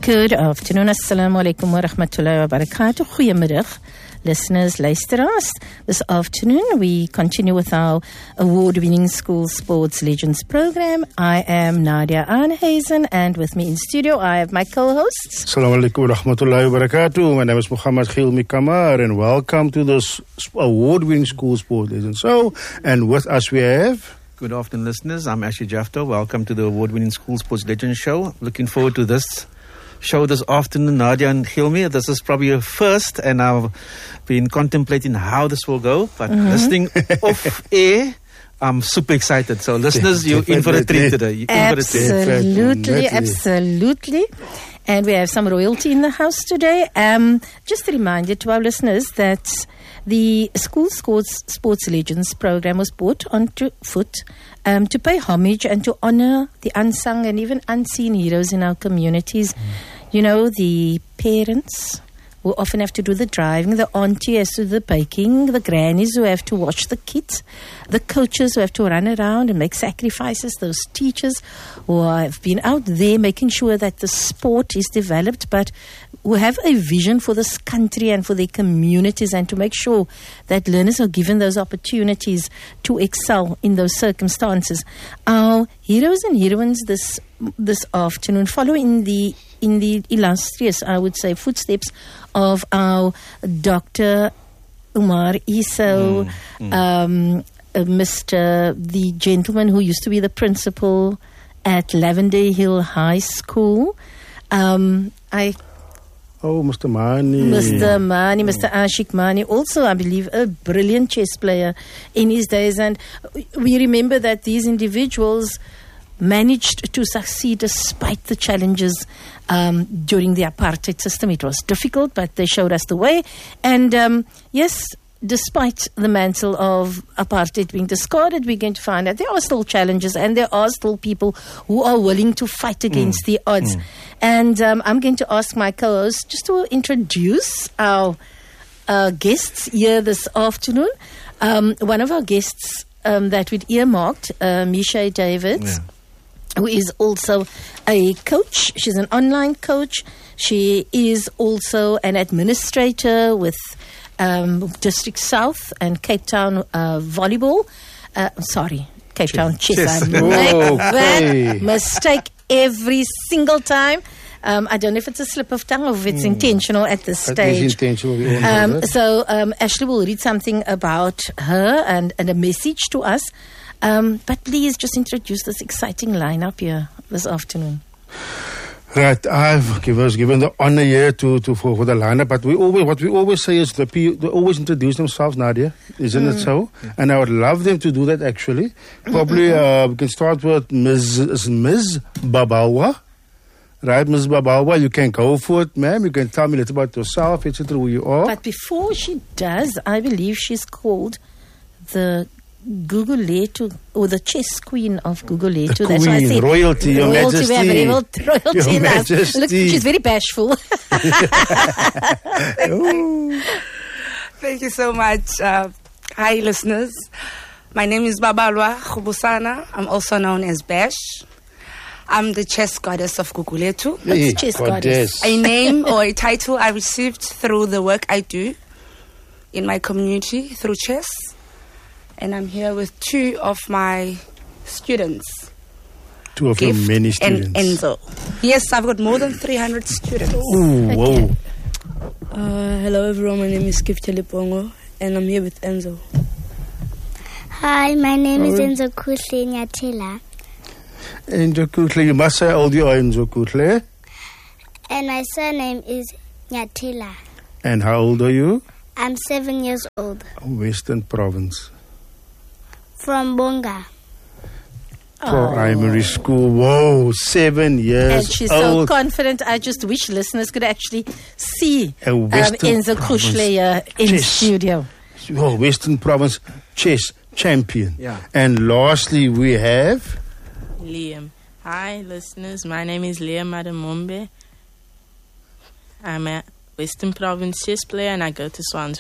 Good afternoon. Assalamu alaikum wa rahmatullahi wa barakatuh. Goeiemiddag, listeners, luisteraars. This afternoon we continue with our award-winning School Sports Legends program. I am Nadia Arnhuizen, and with me in studio I have my co-hosts. Assalamu alaikum wa rahmatullahi wa barakatuh. My name is Muhammad Khilmi Kamar, and welcome to this award-winning School Sports Legends show. And with us we have... Good afternoon, listeners. I'm Ashley Jafto. Welcome to the award-winning School Sports Legends show. Looking forward to this show this afternoon, Nadia and Khilmi. This is probably a first, and I've been contemplating how this will go. But listening off air, I'm super excited. So, listeners, you're in for a treat today. Absolutely. And we have some royalty in the house today. Just a reminder to our listeners that the School Sports Legends program was brought onto foot to pay homage and to honor the unsung and even unseen heroes in our communities. You know, the parents who often have to do the driving, the auntie has to do the baking, the grannies who have to watch the kids, the coaches who have to run around and make sacrifices, those teachers who have been out there making sure that the sport is developed, but who have a vision for this country and for their communities, and to make sure that learners are given those opportunities to excel in those circumstances. Our heroes and heroines this afternoon follow in the illustrious, I would say, footsteps of our Dr. Umar Iso, the gentleman who used to be the principal at Lavender Hill High School. Mr. Mani. Mr. Ashik Mani, also, I believe, a brilliant chess player in his days. And we remember that these individuals managed to succeed despite the challenges during the apartheid system. It was difficult, but they showed us the way. And yes, despite the mantle of apartheid being discarded, we're going to find that there are still challenges, and there are still people who are willing to fight against the odds. And I'm going to ask my co-host just to introduce our guests here this afternoon. One of our guests that we'd earmarked, Misha Davids, who is also a coach. She's an online coach. She is also an administrator with District South and Cape Town volleyball. Cape Town chess. I make that mistake every single time. I don't know if it's a slip of tongue or if it's intentional at this stage. It is intentional. So Ashley will read something about her and a message to us. But please just introduce this exciting lineup here this afternoon. Right, I've given the honor here for the lineup, but what we always say is they always introduce themselves, Nadia, isn't it so? And I would love them to do that, actually. Probably we can start with Ms. Babawa. Right, Ms. Babawa, you can go for it, ma'am. You can tell me a little about yourself, etc., who you are. But before she does, I believe she's called the Gugulethu, or the chess queen of Gugulethu. That's why I said royalty, Your Majesty. We have royalty Your Majesty. Look, she's very bashful. Thank you so much. Hi, listeners. My name is Babalwa Khubusana. I'm also known as Bash. I'm the chess goddess of Gugulethu. What's chess goddess? A name or a title I received through the work I do in my community through chess. And I'm here with two of my students. Two of your many students. And Enzo. Yes, I've got more than 300 students. Ooh, whoa. Hello everyone, my name is Gift Lipongo, and I'm here with Enzo. Hi, my name is Enzo Kuhle Nyathela. Enzo Kuhle, you must say how old you are, Enzo Kuhle. And my surname is Nyathela. And how old are you? I'm 7 years old. Western Province. From Bonga. Primary school. Whoa, 7 years And she's old. so confident. I just wish listeners could actually see Enzo Kuhle in studio. Oh, Western Province chess champion. Yeah. And lastly, we have Liam. Hi, listeners. My name is Liam Adamombe. I'm a Western Province chess player, and I go to Swans.